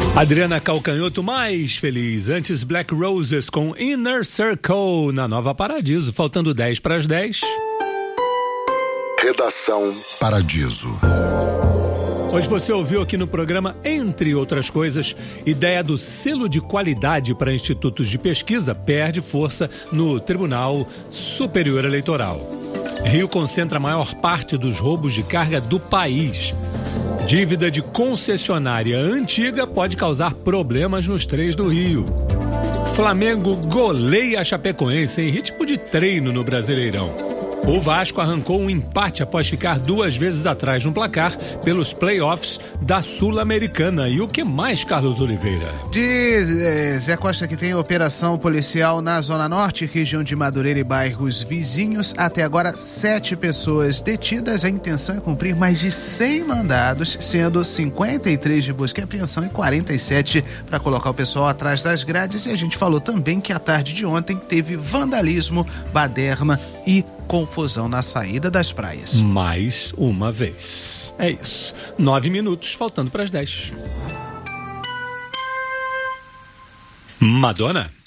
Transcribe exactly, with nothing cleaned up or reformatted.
Adriana Calcanhoto mais feliz. Antes Black Roses com Inner Circle na Nova Paradiso. Faltando dez para as dez. Redação Paradiso. Hoje você ouviu aqui no programa, entre outras coisas, ideia do selo de qualidade para institutos de pesquisa perde força no Tribunal Superior Eleitoral. Rio concentra a maior parte dos roubos de carga do país. Dívida de concessionária antiga pode causar problemas nos trens do Rio. Flamengo goleia a Chapecoense em ritmo de treino no Brasileirão. O Vasco arrancou um empate após ficar duas vezes atrás no placar pelos playoffs da Sul-Americana. E o que mais, Carlos Oliveira? Diz é, Zé Costa que tem operação policial na Zona Norte, região de Madureira e bairros vizinhos. Até agora, sete pessoas detidas. A intenção é cumprir mais de cem mandados, sendo cinquenta e três de busca e apreensão e quarenta e sete para colocar o pessoal atrás das grades. E a gente falou também que a tarde de ontem teve vandalismo, baderna e confusão na saída das praias. Mais uma vez. É isso. Nove minutos, faltando para as dez. Madonna.